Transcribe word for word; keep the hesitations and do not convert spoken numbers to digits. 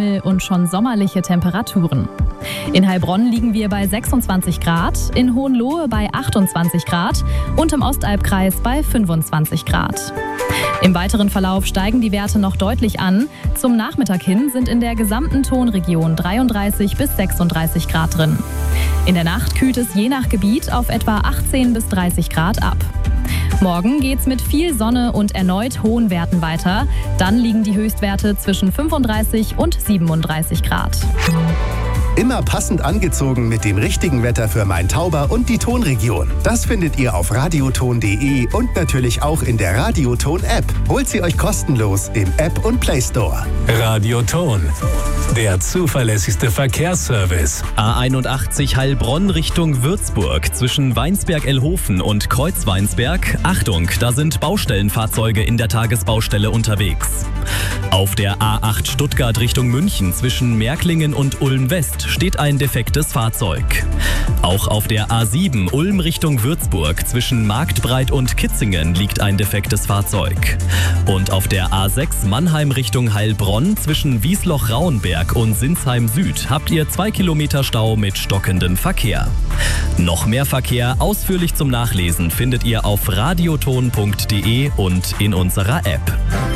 Himmel und schon sommerliche Temperaturen. In Heilbronn liegen wir bei sechsundzwanzig Grad, in Hohenlohe bei achtundzwanzig Grad und im Ostalbkreis bei fünfundzwanzig Grad. Im weiteren Verlauf steigen die Werte noch deutlich an. Zum Nachmittag hin sind in der gesamten Tonregion dreiunddreißig bis sechsunddreißig Grad drin. In der Nacht kühlt es je nach Gebiet auf etwa achtzehn bis dreißig Grad ab. Morgen geht's mit viel Sonne und erneut hohen Werten weiter. Dann liegen die Höchstwerte zwischen fünfunddreißig und siebenunddreißig Grad. Immer passend angezogen mit dem richtigen Wetter für Main-Tauber und die Tonregion. Das findet ihr auf radioton punkt de und natürlich auch in der Radioton-App. Holt sie euch kostenlos im App und Play Store. Radioton, der zuverlässigste Verkehrsservice. A einundachtzig Heilbronn Richtung Würzburg zwischen Weinsberg-Elhofen und Kreuzweinsberg. Achtung, da sind Baustellenfahrzeuge in der Tagesbaustelle unterwegs. Auf der A acht Stuttgart Richtung München zwischen Märklingen und Ulm West steht ein defektes Fahrzeug. Auch auf der A sieben Ulm Richtung Würzburg zwischen Marktbreit und Kitzingen liegt ein defektes Fahrzeug. Und auf der A sechs Mannheim Richtung Heilbronn zwischen Wiesloch-Rauenberg und Sinsheim Süd habt ihr zwei Kilometer Stau mit stockendem Verkehr. Noch mehr Verkehr ausführlich zum Nachlesen findet ihr auf radioton punkt de und in unserer App.